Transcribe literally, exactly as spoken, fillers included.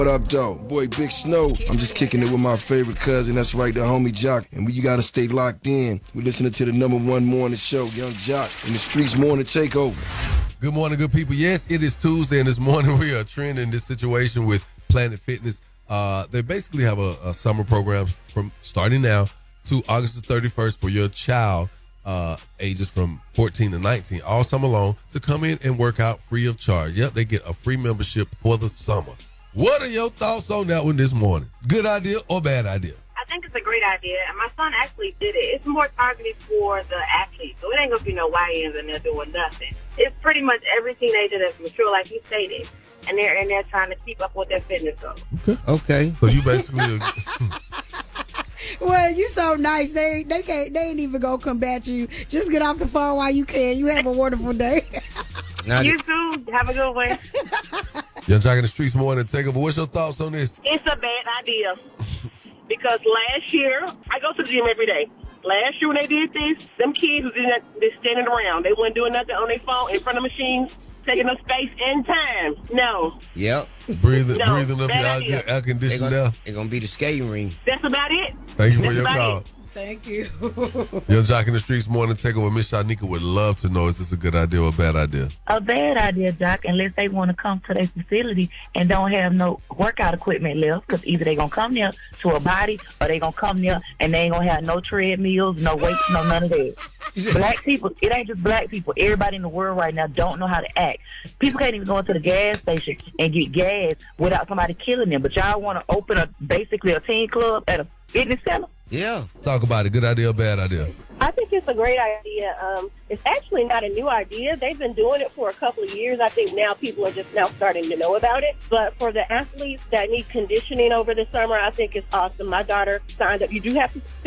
What up, though? Boy, Big Snow. I'm just kicking it with my favorite cousin. That's right, the homie Jock. And we, you gotta stay locked in. We're listening to the number one morning show, Young Jock, in the streets morning takeover. Good morning, good people. Yes, it is Tuesday, and this morning we are trending this situation with Planet Fitness. Uh, they basically have a, a summer program from starting now to August the thirty-first for your child, uh, ages from fourteen to nineteen, all summer long, to come in and work out free of charge. Yep, they get a free membership for the summer. What are your thoughts on that one this morning? Good idea or bad idea? I think it's a great idea, and my son actually did it. It's more targeted for the athletes, so it ain't gonna be no Y Ns in there doing nothing. It's pretty much every teenager that's mature, like you stated, and they're in there trying to keep up with their fitness goals. Okay. Okay. So you basically... Well, you so nice. They they can't. They ain't even gonna combat you. Just get off the phone while you can. You have a wonderful day. You too. Have a good one. Young Jock in the streets morning takeover. What's your thoughts on this? It's a bad idea because last year I go to the gym every day. Last year when they did this, them kids was in that, they standing around. They weren't doing nothing on their phone in front of machines, taking up space and time. No. Yep. Breathing, No, breathing up bad your air, idea. air They're conditioning gonna, there. they're gonna be the skating ring. That's about it. Thank you for That's your about call. it. Thank you. Young Jock in the streets morning takeover. Miss Shanika would love to know, is this a good idea or a bad idea? A bad idea, Jock, unless they want to come to their facility and don't have no workout equipment left, because either they going to come there to a body or they going to come there and they ain't going to have no treadmills, no weights, no none of that. Black people, it ain't just black people. Everybody in the world right now don't know how to act. People can't even go into the gas station and get gas without somebody killing them. But y'all want to open a basically a teen club at a fitness center? Yeah. Talk about it. Good idea or bad idea? I think it's a great idea. Um, it's actually not a new idea. They've been doing it for a couple of years. I think now people are just now starting to know about it. But for the athletes that need conditioning over the summer, I think it's awesome. My daughter signed up. You do have to